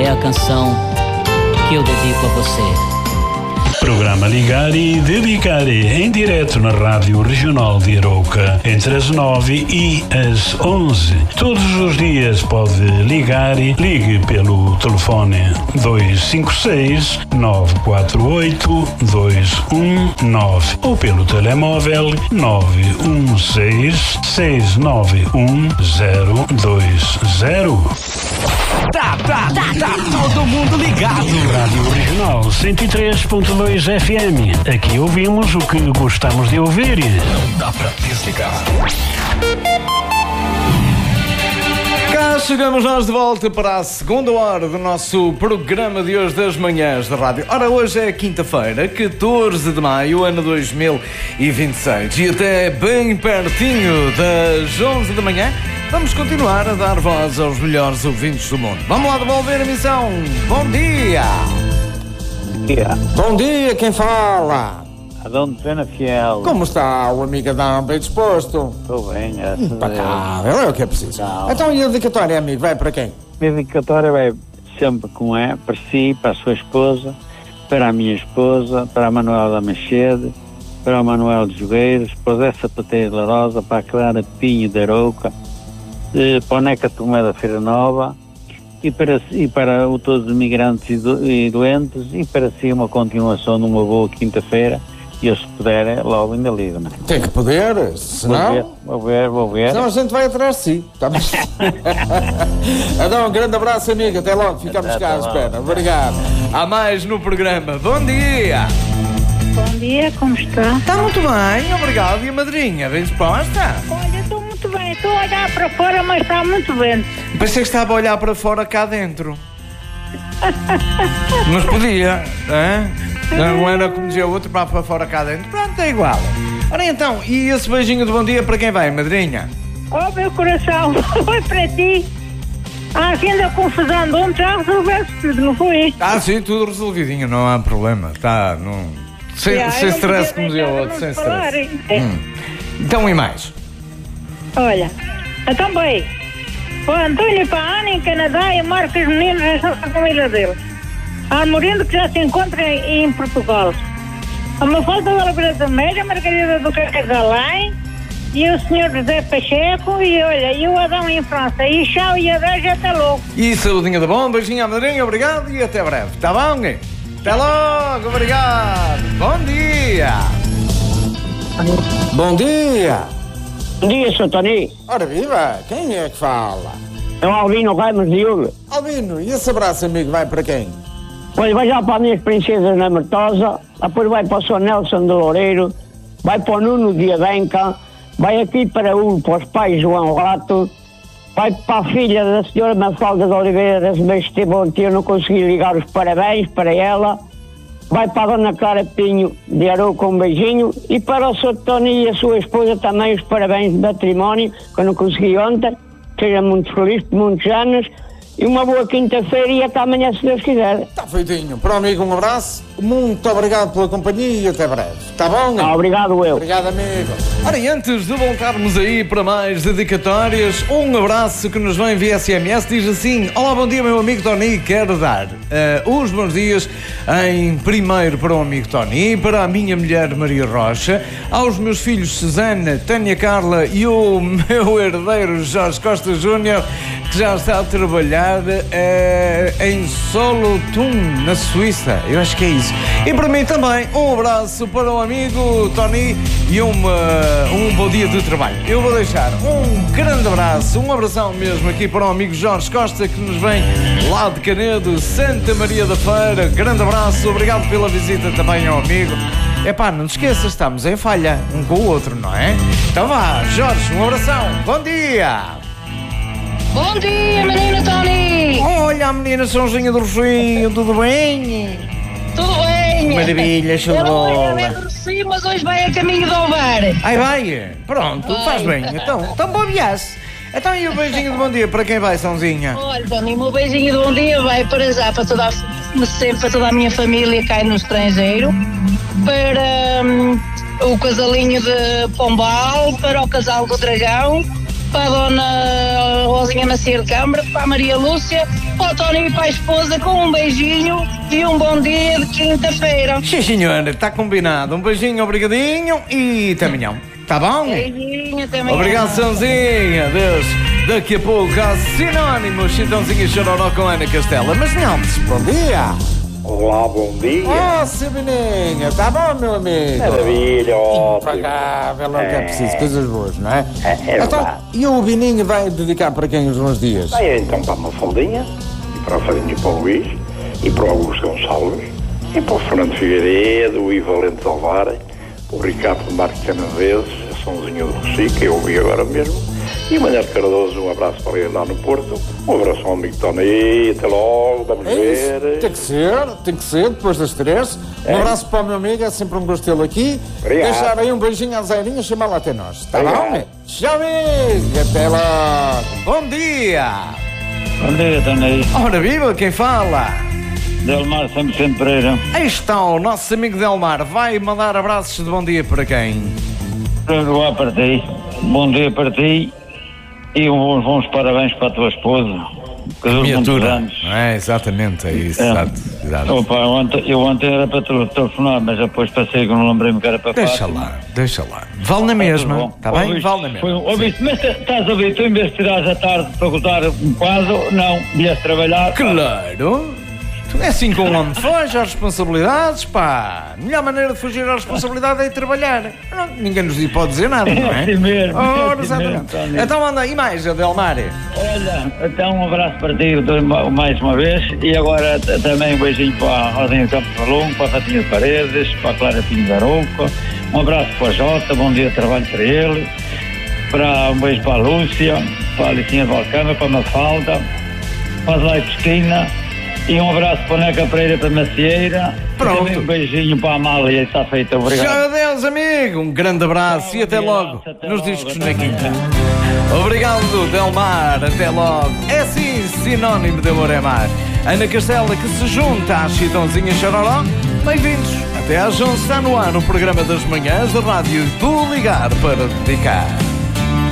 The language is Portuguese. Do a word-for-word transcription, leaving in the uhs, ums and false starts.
é a canção que eu dedico a você. Programa Ligar e Dedicar em direto na Rádio Regional de Arouca, entre as nove e as onze. Todos os dias pode ligar e ligue pelo telefone dois cinco seis, nove quatro oito, dois um nove ou pelo telemóvel nove um seis, seis nove um zero dois zero. Tá, tá, tá, tá todo mundo ligado. Rádio Regional cento e três ponto dois F M. Aqui ouvimos o que gostamos de ouvir. Não dá pra desligar. Cá chegamos nós de volta para a segunda hora do nosso programa de hoje das manhãs da rádio. Ora, hoje é quinta-feira, catorze de maio, ano dois mil e vinte e seis. E até bem pertinho das onze da manhã, vamos continuar a dar voz aos melhores ouvintes do mundo. Vamos lá devolver a missão. Bom dia! Bom dia. Bom dia, quem fala? Adão de Pena Fiel. Como está o amigo Adão? Bem disposto? Estou bem, graças a Deus. Impecável, é o que é preciso. Não. Então, e a dedicatória, amigo, vai para quem? A minha dedicatória vai sempre com é, para si, para a sua esposa, para a minha esposa, para a Manuela da Machede, para o Manuel de Jogueiros, para o Zé Sapateiro de Larosa, para a Clara Pinho de Arouca, para o Neca Tomé da Feira Nova, e para, e para o, todos os imigrantes e, do, e doentes, e para si uma continuação de uma boa quinta-feira, e eu, se puder, logo ainda ligo, não é? Tem que poder, senão... Vou ver, vou ver, vou ver. Senão a gente vai atrás de si. Tá bem? Adão, um grande abraço, amigo. Até logo, ficamos cá à espera. Obrigado. Há mais no programa. Bom dia! Bom dia, como está? Está muito bem, obrigado. E a madrinha, bem disposta? Olha, estou muito bem. Estou a olhar para fora, mas está muito vento. Pensei que estava a olhar para fora cá dentro. Mas podia, é? Não era como dizia o outro, para fora cá dentro. Pronto, é igual. Ora então, e esse beijinho de bom dia para quem vai, madrinha? Oh, meu coração, foi para ti. Ah, fim da confusão de ontem já resolveste tudo, não foi? Ah, sim, tudo resolvidinho, não há problema. Tá, não... Sem, Yeah, sem eu não stress, podia como dizia o deixar outro, de sem não falar, stress. hein? Hum. Então, e mais? Olha, então bem, o Antônio para a Ana em Canadá e marca os meninos a família dele. A Armorindo que já se encontra em, em Portugal. A Mafalda da Oliveira da Meira, a Margarida do Cacasalém e o senhor José Pacheco e olha, e o Adão em França. E tchau, e Adão já está louco. E saudinha de bom, beijinho à madrinha, obrigado e até breve. Tá bom? Até logo, obrigado. Bom dia. Bom dia. Bom dia, senhor Tony. Ora viva, quem é que fala? É o Albino Ramos de Hugo. Albino, e esse abraço, amigo, vai para quem? Pois vai já para as minhas princesas na Martosa, depois vai para o senhor Nelson de Loureiro, vai para o Nuno de Abenca, vai aqui para o, para os pais João Rato, vai para a filha da senhora Mafalda de Oliveira, mas esteve ontem, eu não consegui ligar os parabéns para ela, vai para a dona Clara Pinho de Arouca, um beijinho, e para o senhor Tony e a sua esposa também os parabéns de matrimónio, que eu não consegui ontem, seja muito feliz por muitos anos, e uma boa quinta-feira e até amanhã, se Deus quiser. Está feitinho. Para o amigo, um abraço. Muito obrigado pela companhia e até breve. Está bom? Ah, obrigado, eu. Obrigado, amigo. Ora, e antes de voltarmos aí para mais dedicatórias, um abraço que nos vem via S M S, diz assim: olá, bom dia, meu amigo Tony, quero dar uh, os bons dias em primeiro para o amigo Tony, para a minha mulher Maria Rocha, aos meus filhos Susana, Tânia Carla e o meu herdeiro Jorge Costa Júnior, que já está a trabalhar uh, em Solothurn, na Suíça, eu acho que é isso. E para mim também, um abraço para o amigo Tony e uma, um bom dia de trabalho. Eu vou deixar um grande abraço, um abração mesmo aqui para o amigo Jorge Costa, que nos vem lá de Canedo, Santa Maria da Feira. Grande abraço, obrigado pela visita também ao amigo. Epá, não te esqueças, estamos em falha um com o outro, não é? Então vá, Jorge, um abração, bom dia! Bom dia, menino Tony! Olha a menina Sãozinha do Rocinho, tudo bem? Tudo bem? Maravilha, show de bola. Eu não do Rocinho, mas hoje vai a caminho do Alvar. Ai, vai? Pronto, Vai. faz bem. Então, então boa viagem. Então e o beijinho de bom dia para quem vai, Sãozinha? Olha, Tony, o meu beijinho de bom dia vai para já, para toda a, sempre para toda a minha família cá no estrangeiro, para hum, o casalinho de Pombal, para o casal do Dragão, para a dona Rosinha Macia de Câmara, para a Maria Lúcia, para o Tony e para a esposa, com um beijinho e um bom dia de quinta-feira. Sim, senhora, está combinado. Um beijinho, obrigadinho e até amanhã. Tá bom? Beijinho, até amanhã. Obrigado, Sãozinha. Deus. Daqui a pouco há sinónimos, Chitãozinho e Chororó com Ana Castela. Mas não antes, Bom dia. Olá, bom dia. Oh, seu Bininha, tá bom, meu amigo? Maravilha, ótimo. Para cá, vê lá o que é preciso, coisas boas, não é? É, é então, verdade. e o Bininho vai dedicar para quem os bons dias? Vai então para a Mafaldinha, e para o Farinho e para o Luís, e para o Augusto Gonçalves, e para o Fernando Figueiredo, o Ivo Valente Alvar, o Ricardo Marques Canaveses, a Sãozinho do Rossi, que eu ouvi agora mesmo, e o Manhã de Cardoso, um abraço para ele lá no Porto, um abraço ao amigo Tony, até logo, vamos É isso, ver. tem que ser, tem que ser, depois das três. Um É. abraço para o meu amigo, é sempre um gosto tê-lo aqui. Obrigado. Deixar aí um beijinho à Zairinha e chamá-la até nós, tá Obrigado. bom? Tchau, amigo, até logo. Bom dia. Bom dia, Tony. Ora viva, quem fala? Delmar Santos Pereira. Aí está o nosso amigo Delmar. Vai mandar abraços de bom dia para quem? Boa para ti. Bom dia para ti. E uns bons parabéns para a tua esposa. Que dure muitos Miniatura. anos. É, exatamente, é isso. É. Exato, exato. Opa, eu ontem, eu ontem era para te telefonar, mas depois passei que não lembrei-me que era para Deixa Fátima. lá, deixa lá. Vale na mesma, está bem? Ouviste? Vale na mesma. Foi um- ouviste? Mas t- estás a ver, tu em vez de tirares a tarde para cortar um quadro, não, vieste trabalhar. Claro. Tu é assim com o homem foge às responsabilidades, pá. A melhor maneira de fugir à responsabilidade é ir trabalhar. Não, ninguém nos pode dizer nada, não é? É assim mesmo, é Ora, assim exatamente. mesmo, Tony. Então anda, e mais, Adelmar? Olha, então um abraço para ti dois- mais uma vez e agora t- também um beijinho para a Rosinha Campos Valongo, para a Fatinha de Paredes, para a Clara Pinho da Arouca, um abraço para a Jota, bom dia de trabalho para ele, para, um beijo para a Lúcia, para a Alicinha de Valcama, para a Mafalda, para a Zay Pesquina e um abraço para a Neca Pereira, para a Macieira. Pronto. E também um beijinho para a Amália, está feito, obrigado. Tchau, adeus, amigo. Um grande abraço Tchau, e até adeus, logo até nos logo, discos até na quinta. logo. Obrigado, Delmar. Até logo. É sim, sinónimo de amor é mar. Ana Castela que se junta à Chitãozinha Chororó. Bem-vindos. Até às onze está no ar o programa das manhãs da rádio do Ligar para Dedicar.